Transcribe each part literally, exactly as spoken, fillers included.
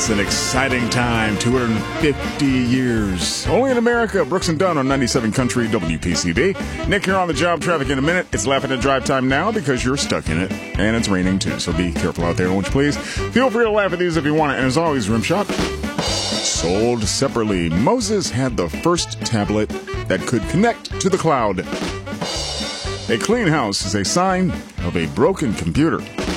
It's an exciting time, two hundred fifty years. Only in America, Brooks and Dunn on ninety-seven Country W P C D. Nick, you're on the job. Traffic in a minute. It's laughing at drive time now because you're stuck in it. And it's raining too, so be careful out there, won't you please? Feel free to laugh at these if you want it. And as always, Rimshot, sold separately. Moses had the first tablet that could connect to the cloud. A clean house is a sign of a broken computer.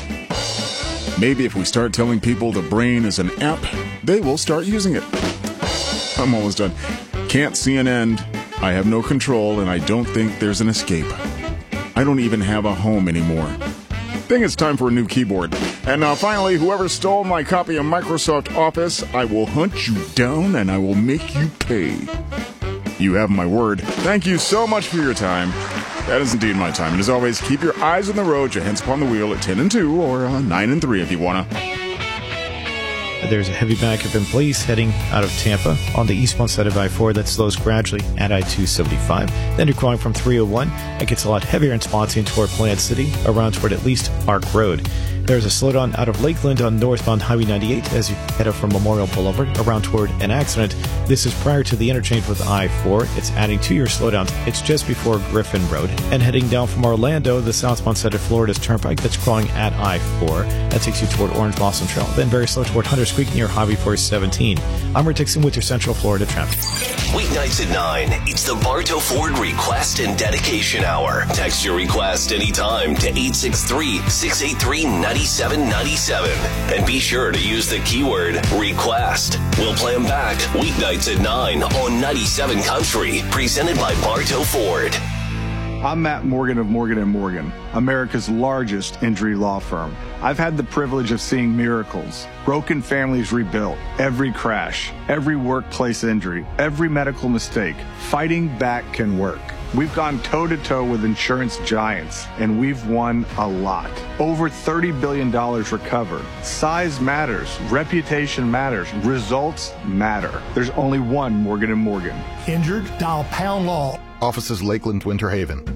Maybe if we start telling people the brain is an app, they will start using it. I'm almost done. Can't see an end. I have no control, and I don't think there's an escape. I don't even have a home anymore. Think it's time for a new keyboard. And uh, finally, whoever stole my copy of Microsoft Office, I will hunt you down and I will make you pay. You have my word. Thank you so much for your time. That is indeed my time. And as always, keep your eyes on the road, your hands upon the wheel at ten and two or uh, nine and three if you want to. There's a heavy backup in place heading out of Tampa on the eastbound side of I four that slows gradually at I two seventy-five. Then you're calling from three oh one. It gets a lot heavier in spots in toward Plant City, around toward at least Arc Road. There's a slowdown out of Lakeland on northbound Highway ninety-eight as you head up from Memorial Boulevard around toward an accident. This is prior to the interchange with I four. It's adding to your slowdowns. It's just before Griffin Road. And heading down from Orlando, the southbound side of Florida's Turnpike that's crawling at I four. That takes you toward Orange Blossom Trail. Then very slow toward Hunters Creek near Highway four seventeen. I'm Rick Dixon with your Central Florida traffic. Weeknights at nine, it's the Bartow Ford Request and Dedication Hour. Text your request anytime to eight six three, six eight three, nine seven nine seven. And be sure to use the keyword request. We'll play them back weeknights at nine on ninety-seven Country, presented by Bartow Ford. I'm Matt Morgan of Morgan and Morgan, America's largest injury law firm. I've had the privilege of seeing miracles, broken families rebuilt, every crash, every workplace injury, every medical mistake. Fighting back can work. We've gone toe-to-toe with insurance giants, and we've won a lot. Over thirty billion dollars recovered. Size matters. Reputation matters. Results matter. There's only one Morgan and Morgan. Injured? Dial Pound Law. Offices Lakeland, Winter Haven.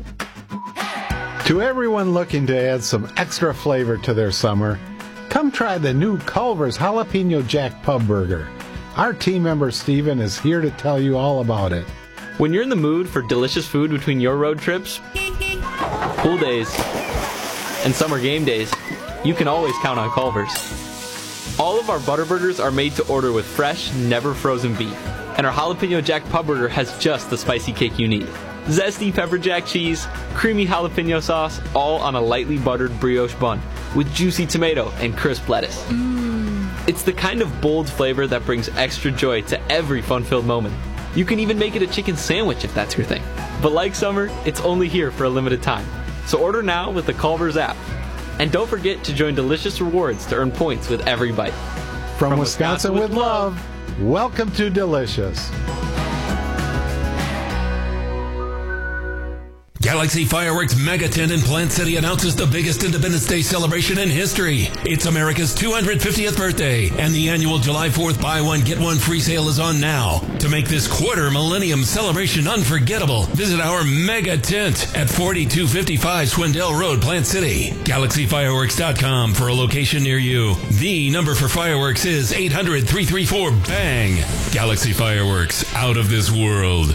To everyone looking to add some extra flavor to their summer, come try the new Culver's Jalapeno Jack Pub Burger. Our team member Steven is here to tell you all about it. When you're in the mood for delicious food between your road trips, pool days, and summer game days, you can always count on Culver's. All of our butter burgers are made to order with fresh, never frozen beef. And our Jalapeno Jack Pub Burger has just the spicy kick you need. Zesty pepper jack cheese, creamy jalapeno sauce, all on a lightly buttered brioche bun with juicy tomato and crisp lettuce. Mm. It's the kind of bold flavor that brings extra joy to every fun-filled moment. You can even make it a chicken sandwich if that's your thing. But like summer, it's only here for a limited time. So order now with the Culver's app. And don't forget to join Delicious Rewards to earn points with every bite. From, From Wisconsin, Wisconsin with love. Welcome to Delicious. Galaxy Fireworks Mega Tent in Plant City announces the biggest Independence Day celebration in history. It's America's two hundred fiftieth birthday, and the annual July fourth buy one, get one free sale is on now. To make this quarter millennium celebration unforgettable, visit our Mega Tent at forty-two fifty-five Swindell Road, Plant City. Galaxy Fireworks dot com for a location near you. The number for fireworks is eight hundred, three three four, BANG. Galaxy Fireworks, out of this world.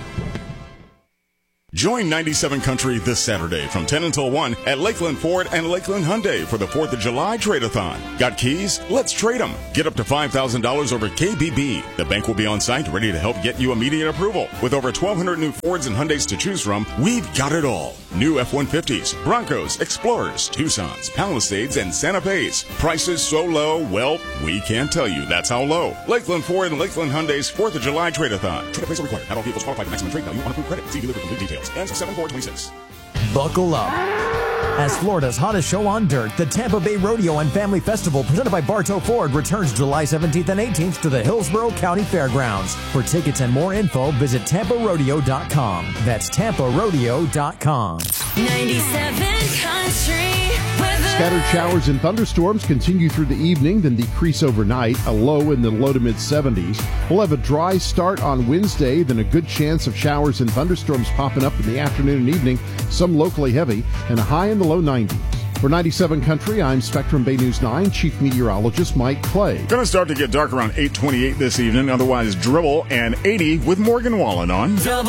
Join ninety-seven Country this Saturday from ten until one at Lakeland Ford and Lakeland Hyundai for the fourth of July Trade-a-thon. Got keys? Let's trade them. Get up to five thousand dollars over K B B. The bank will be on site ready to help get you immediate approval. With over twelve hundred new Fords and Hyundais to choose from, we've got it all. New F one fifties, Broncos, Explorers, Tucsons, Palisades, and Santa Fe's. Prices so low, well, we can't tell you that's how low. Lakeland Ford and Lakeland Hyundai's fourth of July Trade-a-thon. Trade appraisal required. Not all vehicles qualify for maximum trade value on approved credit. See dealer for complete details. Ends seven four twenty-six. Buckle up. As Florida's hottest show on dirt, the Tampa Bay Rodeo and Family Festival presented by Bartow Ford returns July seventeenth and eighteenth to the Hillsborough County Fairgrounds. For tickets and more info, visit Tampa Rodeo dot com. That's Tampa Rodeo dot com. ninety-seven Country weather. Scattered showers and thunderstorms continue through the evening, then decrease overnight, a low in the low to mid-seventies. We'll have a dry start on Wednesday, then a good chance of showers and thunderstorms popping up in the afternoon and evening, some locally heavy, and a high in the low nineties. For ninety-seven Country, I'm Spectrum Bay News nine Chief Meteorologist Mike Clay. Going to start to get dark around eight twenty-eight this evening, otherwise dribble and eighty with Morgan Wallen on.